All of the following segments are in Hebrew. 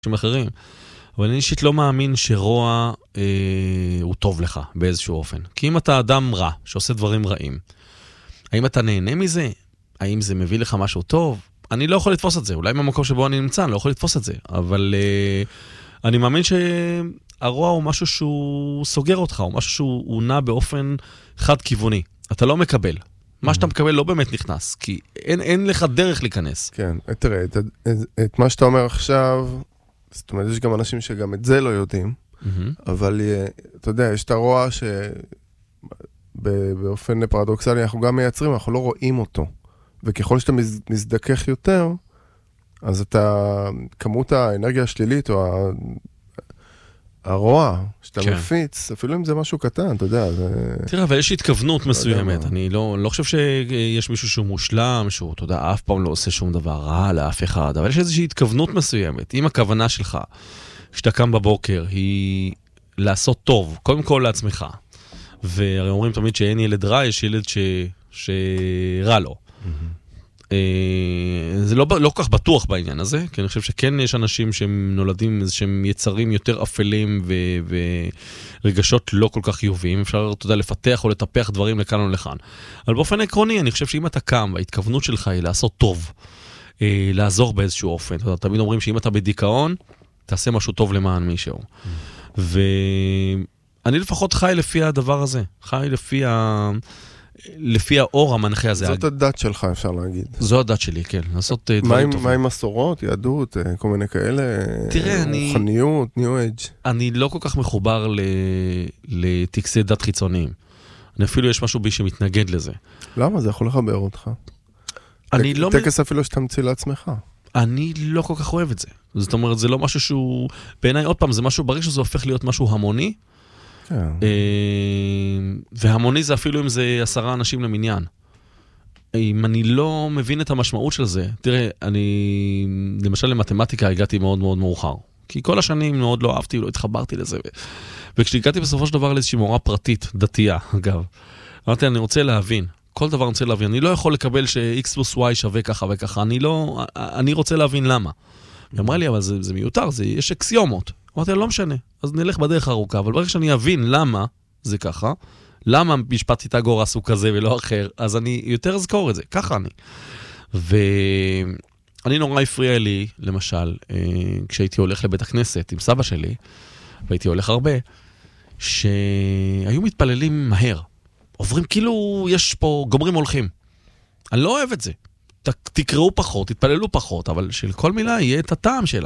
אחרים. אבל אני אישית לא מאמין שרוע הוא טוב לך באיזשהו אופן. כי אם אתה אדם רע, שעושה דברים רעים, האם אתה נהנה מזה? האם זה מביא לך משהו טוב? אני לא יכול לתפוס את זה. אולי במקום שבו אני נמצא, אני לא יכול לתפוס את זה. אבל אני מאמין שהרוע הוא משהו שהוא סוגר אותך, הוא משהו שהוא נע באופן חד-כיווני. אתה לא מקבל. מה שאתה מקבל לא באמת נכנס, כי אין לך דרך להיכנס. כן, תראה, את מה שאתה אומר עכשיו, זאת אומרת, יש גם אנשים שגם את זה לא יודעים, אבל אתה יודע, יש את הרוע שבאופן פרדוקסלי אנחנו גם מייצרים, אנחנו לא רואים אותו. וככל שאתה מזדכך יותר, אז כמות האנרגיה השלילית או הרוע שאתה מפיץ, אפילו אם זה משהו קטן, אתה יודע. תראה, אבל יש התכוונות מסוימת. אני לא חושב שיש מישהו שהוא מושלם, שהוא, אתה יודע, אף פעם לא עושה שום דבר רע לאף אחד, אבל יש איזושהי התכוונות מסוימת. אם הכוונה שלך, כשאתה קם בבוקר, היא לעשות טוב, קודם כל לעצמך. והרי אומרים תמיד שאין ילד רע, יש ילד שרע לו. זה לא כל כך בטוח בעניין הזה, כי אני חושב שכן יש אנשים שהם נולדים שהם יצרים יותר אפלים ורגשות לא כל כך חיוביים, אפשר, אתה יודע, לפתח או לטפח דברים לכאן או לכאן. אבל באופן עקרוני, אני חושב שאם אתה קם, ההתכוונות שלך היא לעשות טוב, לעזור באיזשהו אופן. אתה יודע, תמיד אומרים שאם אתה בדיכאון, תעשה משהו טוב למען מישהו. ואני לפחות חי לפי הדבר הזה, חי לפי האור המנחה הזה. זאת הדת שלך, אפשר להגיד. זו הדת שלי, כן. לעשות דברים טובים. מה עם מסורות, יהדות, כל מיני כאלה? תראה, רוחניות, ניו אייג'. אני לא כל כך מחובר לטקסי דת חיצוניים. אפילו יש משהו בי שמתנגד לזה. למה? זה יכול לחבר אותך. טקס אפילו שתמציא לעצמך. אני לא כל כך אוהב את זה. זאת אומרת, זה לא משהו שהוא... בעיניי, עוד פעם, זה משהו, ברגע שזה הופך להיות משהו המוני, והמוני זה אפילו אם זה 10 אנשים למניין. אם אני לא מבין את המשמעות של זה, תראה, אני למשל למתמטיקה הגעתי מאוד מאוד מאוחר, כי כל השנים מאוד לא אהבתי, לא התחברתי לזה, וכשהגעתי בסופו של דבר לאיזושהי מורה פרטית, דתייה, אגב, אמרתי, אני רוצה להבין, כל דבר אני רוצה להבין, אני לא יכול לקבל ש-X פלוס Y שווה ככה וככה, אני רוצה להבין למה. היא אמרה לי, אבל זה מיותר, יש אקסיומות. אמרתי, לא משנה, אז נלך בדרך ארוכה, אבל ברגע שאני אבין למה זה ככה, למה משפט פיתגורס הוא כזה ולא אחר, אז אני יותר אזכור את זה, ככה אני. ואני נורא הפריע לי, למשל, כשהייתי הולך לבית הכנסת עם סבא שלי, והייתי הולך הרבה, שהיו מתפללים מהר. עוברים כאילו, יש פה גומרים הולכים. אני לא אוהב את זה. תקראו פחות, תתפללו פחות, אבל של כל מילה יהיה את הטעם שלה.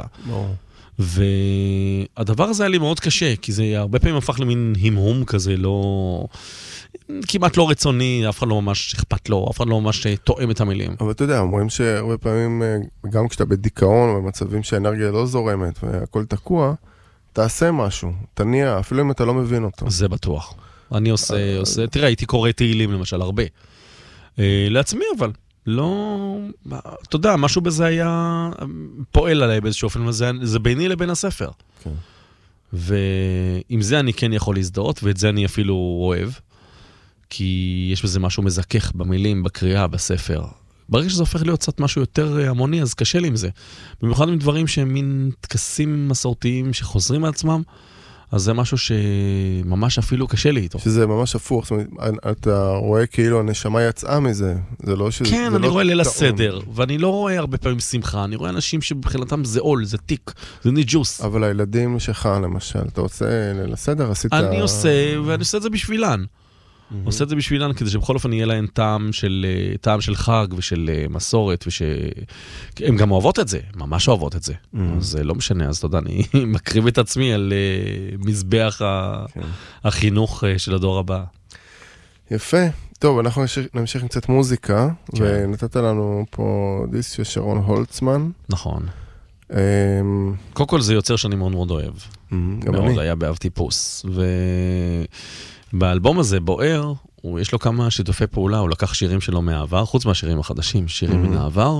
והדבר הזה היה לי מאוד קשה, כי זה הרבה פעמים הפך למין המהום כזה, כמעט לא רצוני, אף אחד לא ממש אכפת לו, אף אחד לא ממש תואם את המילים. אבל אתה יודע, אומרים שהרבה פעמים, גם כשאתה בדיכאון, במצבים שהאנרגיה לא זורמת והכל תקוע, תעשה משהו, תניע, אפילו אם אתה לא מבין אותו. זה בטוח. אני עושה, תראה, הייתי קורא תהילים למשל הרבה. לעצמי אבל. לא, אתה יודע, משהו בזה היה פועל עליי באיזשהו אופן, זה ביני לבין הספר. כן. ועם זה אני כן יכול להזדהות, ואת זה אני אפילו אוהב, כי יש בזה משהו מזכך במילים, בקריאה, בספר. ברגע שזה הופך להיות קצת משהו יותר המוני, אז קשה לי עם זה. במיוחד עם דברים שהם מין טקסים מסורתיים שחוזרים על עצמם, אז זה משהו שממש אפילו קשה לי איתו. שזה ממש הפוך, זאת אומרת, אתה רואה כאילו הנשמה יצאה מזה, זה לא שזה... כן, אני רואה ליל הסדר, ואני לא רואה הרבה פעמים שמחה, אני רואה אנשים שבחילתם זה עול, זה תיק, זה ניג'וס. אבל הילדים שלך, למשל, אתה רוצה ליל הסדר, עשית... אני עושה, ואני עושה את זה בשבילן. עושה את זה בשבילן, כדי שבכל אופן יהיה להן טעם של חג ושל מסורת, הם גם אוהבות את זה, ממש אוהבות את זה. אז זה לא משנה, אז אתה יודע, אני מקריב את עצמי על מזבח החינוך של הדור הבא. יפה. טוב, אנחנו נמשיך עם קצת מוזיקה, ונתת לנו פה דיסק של שרון הולצמן. נכון. קודם כל זה יוצר שאני מאוד מאוד אוהב. מאוד היה באב טיפוס. באלבום הזה, בוער, יש לו כמה שיתופי פעולה, הוא לקח שירים שלו מהעבר, חוץ מהשירים החדשים, שירים מן העבר,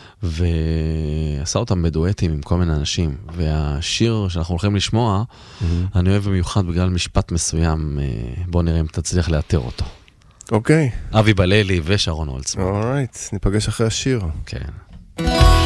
ועשה אותם בדואטים עם כל מיני אנשים. והשיר שאנחנו הולכים לשמוע, אני אוהב במיוחד בגלל משפט מסוים, בוא נראה אם תצליח לאתר אותו. אוקיי. אבי בללי ושרון הולצמן. אורייט, ניפגש אחרי השיר. כן.